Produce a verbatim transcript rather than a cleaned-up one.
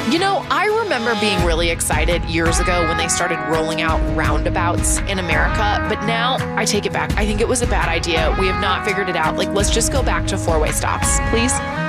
You know, I remember being really excited years ago when they started rolling out roundabouts in America, but now I take it back. I think it was a bad idea. We have not figured it out. Like, let's just go back to four-way stops, please.